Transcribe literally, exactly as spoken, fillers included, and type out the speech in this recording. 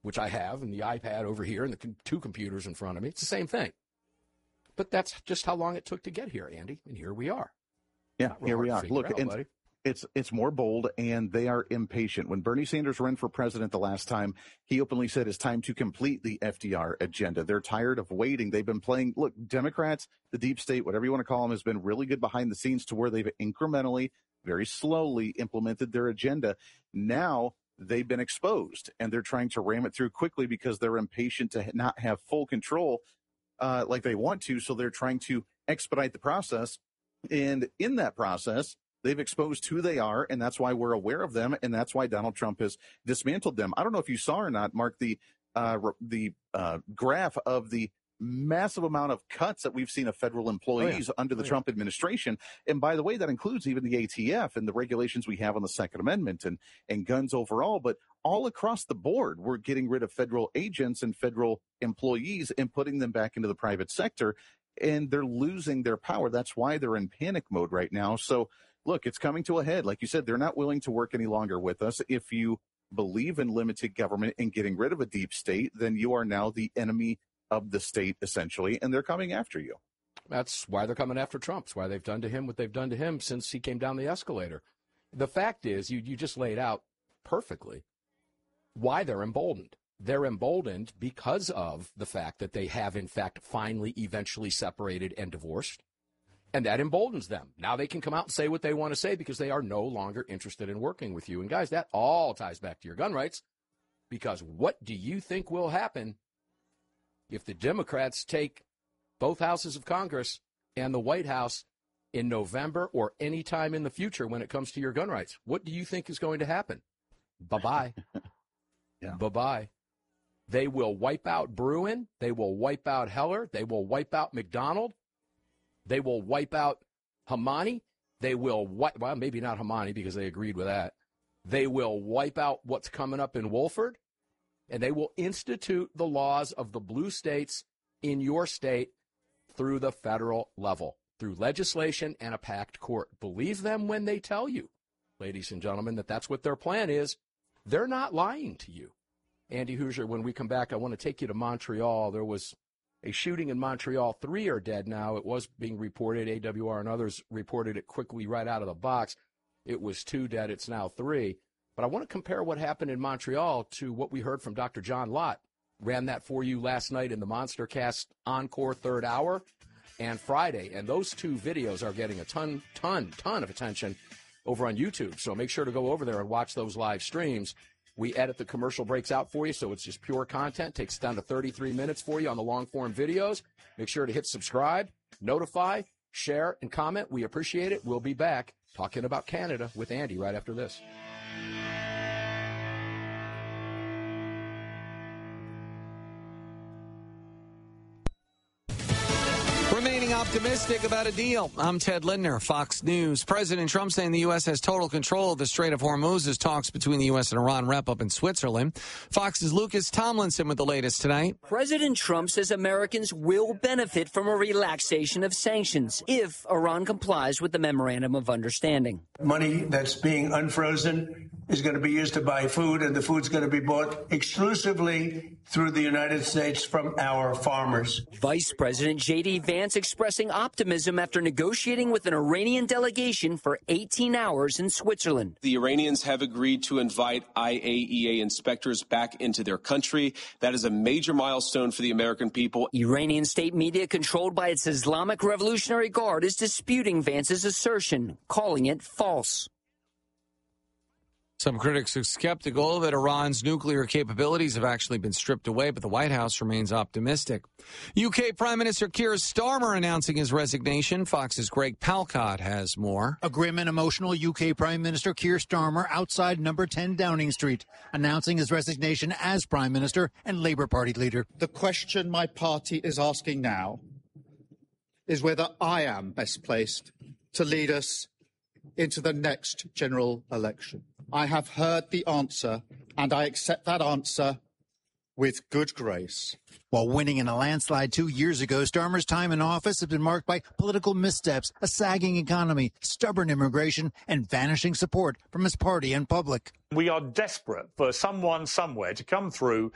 which I have, and the iPad over here, and the two computers in front of me. It's the same thing. But that's just how long it took to get here, Andy, and here we are. Yeah, here we are. Look, out, and buddy. it's it's more bold, and they are impatient. When Bernie Sanders ran for president the last time, he openly said it's time to complete the F D R agenda. They're tired of waiting. They've been playing. Look, Democrats, the deep state, whatever you want to call them, has been really good behind the scenes to where they've incrementally, very slowly implemented their agenda. Now they've been exposed, and they're trying to ram it through quickly because they're impatient to not have full control uh, like they want to. So they're trying to expedite the process. And in that process, they've exposed who they are, and that's why we're aware of them, and that's why Donald Trump has dismantled them. I don't know if you saw or not, Mark, the uh, the uh, graph of the massive amount of cuts that we've seen of federal employees oh, yeah. under the oh, Trump yeah. administration. And by the way, that includes even the A T F and the regulations we have on the Second Amendment and, and guns overall. But all across the board, we're getting rid of federal agents and federal employees and putting them back into the private sector. And they're losing their power. That's why they're in panic mode right now. So, look, it's coming to a head. Like you said, they're not willing to work any longer with us. If you believe in limited government and getting rid of a deep state, then you are now the enemy of the state, essentially, and they're coming after you. That's why they're coming after Trump. It's why they've done to him what they've done to him since he came down the escalator. The fact is, you, you just laid out perfectly why they're emboldened. They're emboldened because of the fact that they have, in fact, finally, eventually separated and divorced. And that emboldens them. Now they can come out and say what they want to say because they are no longer interested in working with you. And, guys, that all ties back to your gun rights. Because what do you think will happen if the Democrats take both houses of Congress and the White House in November or any time in the future when it comes to your gun rights? What do you think is going to happen? Bye-bye. yeah. Bye-bye. They will wipe out Bruen. They will wipe out Heller. They will wipe out McDonald. They will wipe out Hamani. They will wipe, well, maybe not Hamani because they agreed with that. They will wipe out what's coming up in Wolford, and they will institute the laws of the blue states in your state through the federal level, through legislation and a packed court. Believe them when they tell you, ladies and gentlemen, that that's what their plan is. They're not lying to you. Andy Hoosier, when we come back, I want to take you to Montreal. There was a shooting in Montreal. Three are dead now. It was being reported. A W R and others reported it quickly right out of the box. It was two dead. It's now three. But I want to compare what happened in Montreal to what we heard from Doctor John Lott. Ran that for you last night in the MonsterCast Encore third hour and Friday. And those two videos are getting a ton, ton, ton of attention over on YouTube. So make sure to go over there and watch those live streams. We edit the commercial breaks out for you, so it's just pure content. Takes down to thirty-three minutes for you on the long-form videos. Make sure to hit subscribe, notify, share, and comment. We appreciate it. We'll be back talking about Canada with Andy right after this. Remaining optimistic about a deal. I'm Ted Lindner, Fox News. President Trump saying the U S has total control of the Strait of Hormuz as talks between the U S and Iran wrap up in Switzerland. Fox's Lucas Tomlinson with the latest tonight. President Trump says Americans will benefit from a relaxation of sanctions if Iran complies with the Memorandum of Understanding. Money that's being unfrozen is going to be used to buy food, and the food's going to be bought exclusively through the United States from our farmers. Vice President J D Vance expressing optimism after negotiating with an Iranian delegation for eighteen hours in Switzerland. The Iranians have agreed to invite I A E A inspectors back into their country. That is a major milestone for the American people. Iranian state media controlled by its Islamic Revolutionary Guard is disputing Vance's assertion, calling it false. Some critics are skeptical that Iran's nuclear capabilities have actually been stripped away, but the White House remains optimistic. U K Prime Minister Keir Starmer announcing his resignation. Fox's Greg Palcott has more. A grim and emotional U K Prime Minister Keir Starmer outside number ten Downing Street, announcing his resignation as Prime Minister and Labour Party leader. The question my party is asking now is whether I am best placed to lead us into the next general election. I have heard the answer, and I accept that answer with good grace. While winning in a landslide two years ago, Starmer's time in office has been marked by political missteps, a sagging economy, stubborn immigration, and vanishing support from his party and public. We are desperate for someone somewhere to come through